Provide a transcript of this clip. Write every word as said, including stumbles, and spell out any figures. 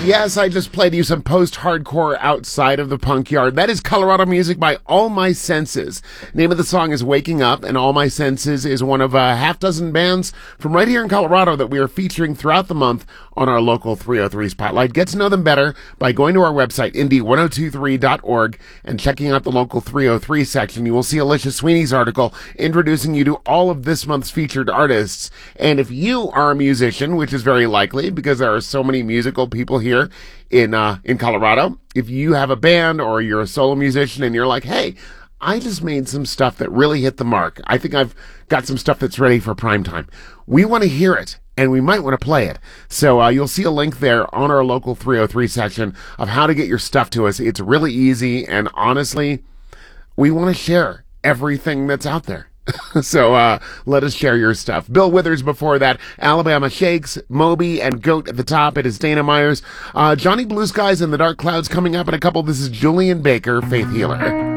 Yes, I just played you some post-hardcore outside of the punk yard. That is Colorado music by All My Senses. Name of the song is Waking Up, and All My Senses is one of a half dozen bands from right here in Colorado that we are featuring throughout the month on our local three oh three Spotlight. Get to know them better by going to our website, indy ten twenty-three dot org, and checking out the local three oh three section. You will see Alicia Sweeney's article introducing you to all of this month's featured artists. And if you are a musician, which is very likely because there are so many musical people here here in uh in Colorado, if you have a band or you're a solo musician and you're like, hey, I just made some stuff that really hit the mark. I think I've got some stuff that's ready for prime time. We want to hear it, and we might want to play it. So uh, you'll see a link there on our local three oh three section of how to get your stuff to us. It's really easy, and honestly, we want to share everything that's out there. So uh let us share your stuff. Bill Withers before that, Alabama Shakes, Moby, and Goat at the top. It is Dana Myers. Uh, Johnny Blue Skies and the Dark Clouds coming up in a couple. This is Julian Baker, Faith Healer.